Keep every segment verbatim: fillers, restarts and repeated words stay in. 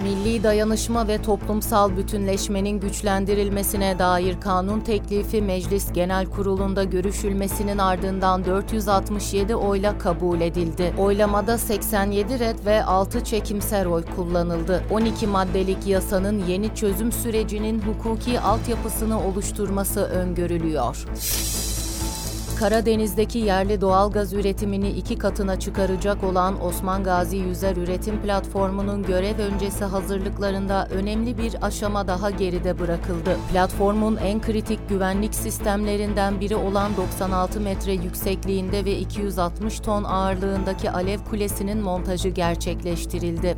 Milli dayanışma ve toplumsal bütünleşmenin güçlendirilmesine dair kanun teklifi Meclis Genel Kurulu'nda görüşülmesinin ardından dört yüz altmış yedi oyla kabul edildi. Oylamada seksen yedi red ve altı çekimser oy kullanıldı. on iki maddelik yasanın yeni çözüm sürecinin hukuki altyapısını oluşturması öngörülüyor. Karadeniz'deki yerli doğalgaz üretimini iki katına çıkaracak olan Osman Gazi Yüzer Üretim Platformu'nun görev öncesi hazırlıklarında önemli bir aşama daha geride bırakıldı. Platformun en kritik güvenlik sistemlerinden biri olan doksan altı metre yüksekliğinde ve iki yüz altmış ton ağırlığındaki alev kulesinin montajı gerçekleştirildi.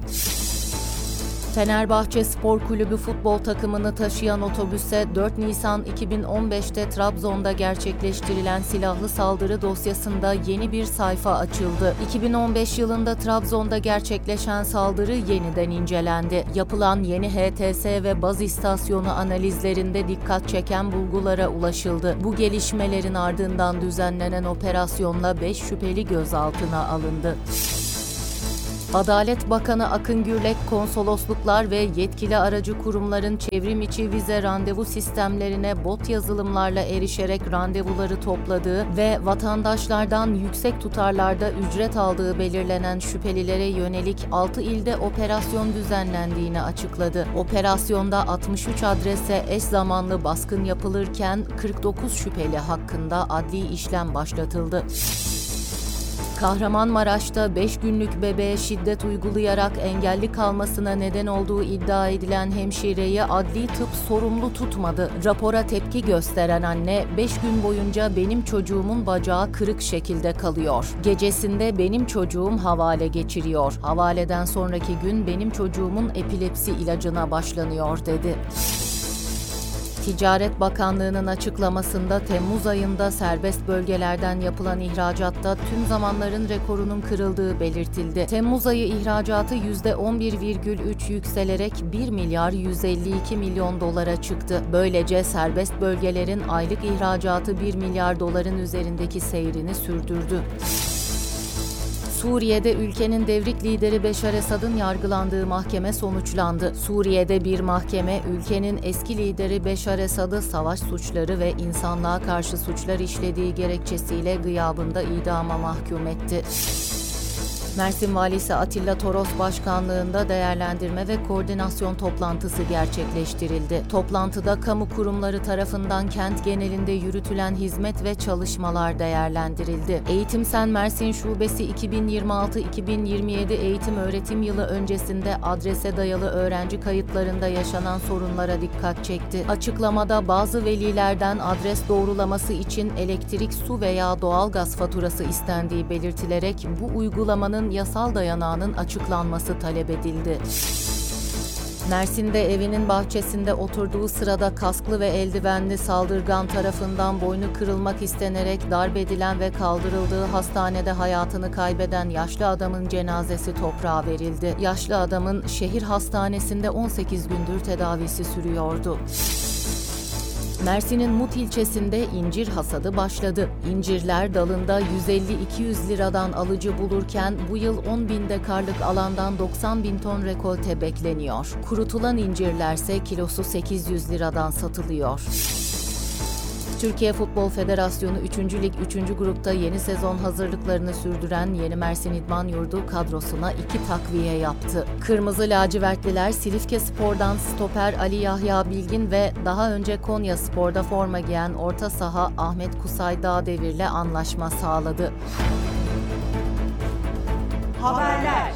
Fenerbahçe Spor Kulübü futbol takımını taşıyan otobüse dört Nisan iki bin on beş'te Trabzon'da gerçekleştirilen silahlı saldırı dosyasında yeni bir sayfa açıldı. iki bin on beş yılında Trabzon'da gerçekleşen saldırı yeniden incelendi. Yapılan yeni H T S ve baz istasyonu analizlerinde dikkat çeken bulgulara ulaşıldı. Bu gelişmelerin ardından düzenlenen operasyonla beş şüpheli gözaltına alındı. Adalet Bakanı Akın Gürlek, konsolosluklar ve yetkili aracı kurumların çevrim içi vize randevu sistemlerine bot yazılımlarla erişerek randevuları topladığı ve vatandaşlardan yüksek tutarlarda ücret aldığı belirlenen şüphelilere yönelik altı ilde operasyon düzenlendiğini açıkladı. Operasyonda altmış üç adrese eş zamanlı baskın yapılırken kırk dokuz şüpheli hakkında adli işlem başlatıldı. Kahramanmaraş'ta beş günlük bebeğe şiddet uygulayarak engelli kalmasına neden olduğu iddia edilen hemşireyi adli tıp sorumlu tutmadı. Rapora tepki gösteren anne, beş gün boyunca benim çocuğumun bacağı kırık şekilde kalıyor. Gecesinde benim çocuğum havale geçiriyor. Havaleden sonraki gün benim çocuğumun epilepsi ilacına başlanıyor dedi. Ticaret Bakanlığı'nın açıklamasında Temmuz ayında serbest bölgelerden yapılan ihracatta tüm zamanların rekorunun kırıldığı belirtildi. Temmuz ayı ihracatı yüzde on bir virgül üç yükselerek bir milyar yüz elli iki milyon dolara çıktı. Böylece serbest bölgelerin aylık ihracatı bir milyar doların üzerindeki seyrini sürdürdü. Suriye'de ülkenin devrik lideri Beşar Esad'ın yargılandığı mahkeme sonuçlandı. Suriye'de bir mahkeme, ülkenin eski lideri Beşar Esad'ı savaş suçları ve insanlığa karşı suçlar işlediği gerekçesiyle gıyabında idama mahkum etti. Mersin Valisi Atilla Toros başkanlığında değerlendirme ve koordinasyon toplantısı gerçekleştirildi. Toplantıda kamu kurumları tarafından kent genelinde yürütülen hizmet ve çalışmalar değerlendirildi. Eğitim Sen Mersin Şubesi iki bin yirmi altı iki bin yirmi yedi eğitim öğretim yılı öncesinde adrese dayalı öğrenci kayıtlarında yaşanan sorunlara dikkat çekti. Açıklamada bazı velilerden adres doğrulaması için elektrik, su veya doğalgaz faturası istendiği belirtilerek bu uygulamanın yasal dayanağının açıklanması talep edildi. Mersin'de evinin bahçesinde oturduğu sırada kasklı ve eldivenli saldırgan tarafından boynu kırılmak istenerek darp edilen ve kaldırıldığı hastanede hayatını kaybeden yaşlı adamın cenazesi toprağa verildi. Yaşlı adamın şehir hastanesinde on sekiz gündür tedavisi sürüyordu. Mersin'in Mut ilçesinde incir hasadı başladı. İncirler dalında yüz elli iki yüz liradan alıcı bulurken bu yıl on bin dekarlık alandan doksan bin ton rekolte bekleniyor. Kurutulan incirlerse kilosu sekiz yüz liradan satılıyor. Türkiye Futbol Federasyonu üçüncü Lig üçüncü grupta yeni sezon hazırlıklarını sürdüren Yeni Mersin İdman Yurdu kadrosuna iki takviye yaptı. Kırmızı lacivertliler Silifkespor'dan stoper Ali Yahya Bilgin ve daha önce Konyaspor'da forma giyen orta saha Ahmet Kusay Dağdevir'le anlaşma sağladı. Haberler.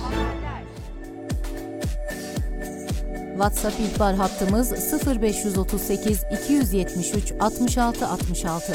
WhatsApp ihbar hattımız sıfır beş otuz sekiz iki yüz yetmiş üç altmış altı altmış altı.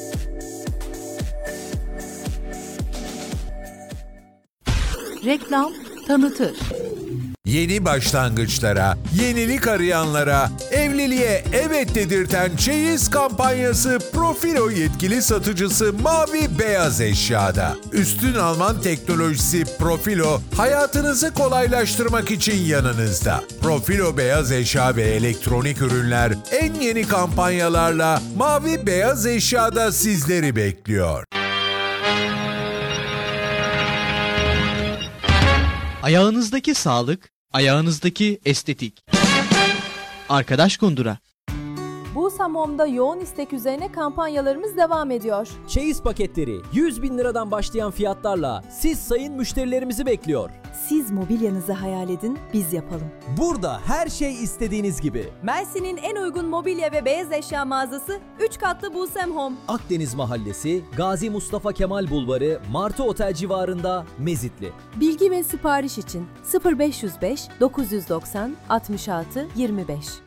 Reklam tanıtır. Yeni başlangıçlara, yenilik arayanlara, evliliğe evet dedirten çeyiz kampanyası Profilo yetkili satıcısı Mavi Beyaz Eşya'da. Üstün Alman teknolojisi Profilo, hayatınızı kolaylaştırmak için yanınızda. Profilo Beyaz Eşya ve elektronik ürünler en yeni kampanyalarla Mavi Beyaz Eşya'da sizleri bekliyor. Ayağınızdaki sağlık, Ayağınızdaki estetik. Arkadaş Kundura. Busem Home'da yoğun istek üzerine kampanyalarımız devam ediyor. Çeyiz paketleri yüz bin liradan başlayan fiyatlarla siz sayın müşterilerimizi bekliyor. Siz mobilyanızı hayal edin, biz yapalım. Burada her şey istediğiniz gibi. Mersin'in en uygun mobilya ve beyaz eşya mağazası üç katlı Busem Home. Akdeniz Mahallesi, Gazi Mustafa Kemal Bulvarı, Martı Otel civarında, Mezitli. Bilgi ve sipariş için sıfır beş yüz beş dokuz yüz doksan altmış altı yirmi beş.